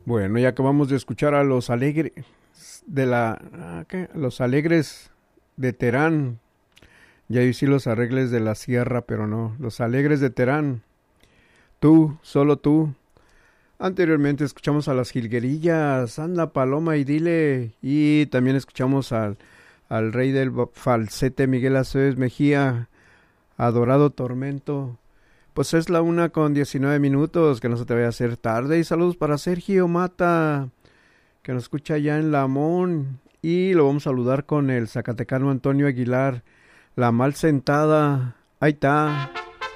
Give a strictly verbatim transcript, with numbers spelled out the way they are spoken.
Bueno, ya acabamos de escuchar a los alegres de la ah, ¿qué? Los alegres de Terán. Ya sí los alegres de la sierra, pero no, los alegres de Terán. Tú, solo tú. Anteriormente escuchamos a las jilguerillas, anda paloma y dile, y también escuchamos al, al rey del falsete Miguel Aceves Mejía, Adorado Tormento. Pues es la una con diecinueve minutos, que no se te vaya a hacer tarde. Y saludos para Sergio Mata, que nos escucha allá en Lamón. Y lo vamos a saludar con el zacatecano Antonio Aguilar, la mal sentada. Ahí está.